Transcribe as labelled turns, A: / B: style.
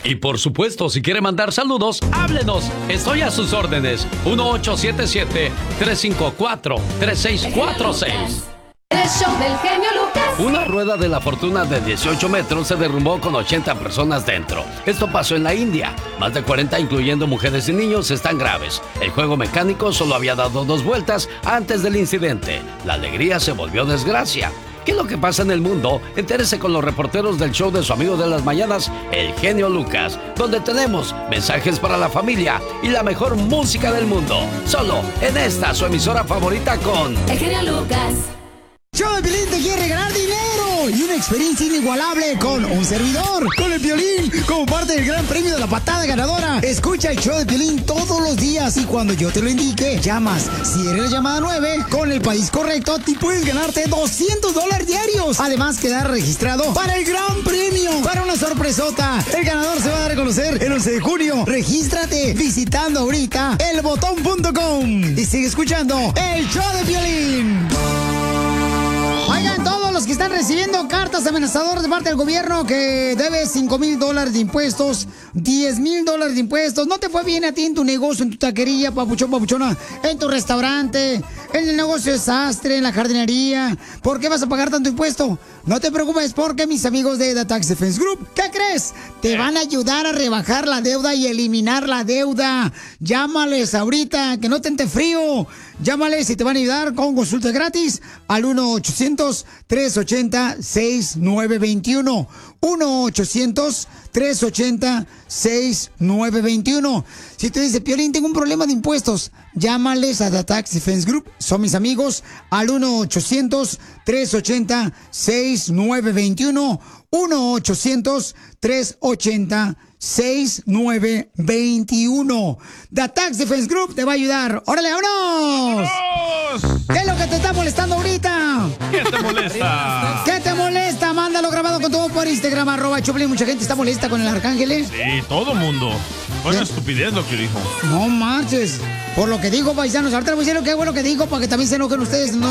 A: Y por supuesto, si quiere mandar saludos, háblenos. Estoy a sus órdenes. 1877-354-3646.
B: El show del genio Lucas.
A: Una rueda de la fortuna de 18 metros se derrumbó con 80 personas dentro. Esto pasó en la India. Más de 40, incluyendo mujeres y niños, están graves. El juego mecánico solo había dado 2 vueltas antes del incidente. La alegría se volvió desgracia. ¿Qué es lo que pasa en el mundo? Entérese con los reporteros del show de su amigo de las mañanas, el genio Lucas, donde tenemos mensajes para la familia y la mejor música del mundo. Solo en esta, su emisora favorita con...
B: El genio Lucas.
C: Show de Piolín te quiere ganar dinero y una experiencia inigualable con un servidor, con el Piolín, como parte del gran premio de la patada ganadora. Escucha el show de Piolín todos los días y cuando yo te lo indique, llamas. Si eres la llamada 9, con el país correcto, te puedes ganarte $200 diarios. Además, quedar registrado para el gran premio, para una sorpresota. El ganador se va a dar a conocer el 11 de junio. Regístrate visitando ahorita elbotón.com y sigue escuchando el show de Piolín. Oigan, todos los que están recibiendo cartas amenazadoras de parte del gobierno que debes $5,000 de impuestos, $10,000 de impuestos, no te fue bien a ti en tu negocio, en tu taquería, papuchón, papuchona, en tu restaurante, en el negocio de sastre, en la jardinería. ¿Por qué vas a pagar tanto impuesto? No te preocupes porque mis amigos de The Tax Defense Group, ¿qué crees? Te van a ayudar a rebajar la deuda y eliminar la deuda. Llámales ahorita, que no te entre frío. Llámales y te van a ayudar con consulta gratis al 1-800-380-6921. 1-800-380-6921. Si te dice, Piolín, tengo un problema de impuestos, llámales a The Tax Defense Group. Son mis amigos al 1-800-380-6921. 1-800-380-6921. The Tax Defense Group te va a ayudar. ¡Órale, vámonos! ¿Qué es lo que te está molestando ahorita?
D: ¿Qué te molesta?
C: ¿Qué te molesta? Mándalo grabado con todo por Instagram, @Choplin. Mucha gente está molesta con el arcángel, ¿eh?
D: Sí, todo mundo. Fue una estupidez lo que dijo.
C: No marches. Por lo que digo, paisanos. Ahorita les voy a decir lo que fue lo que dijo para que también se enojen ustedes. No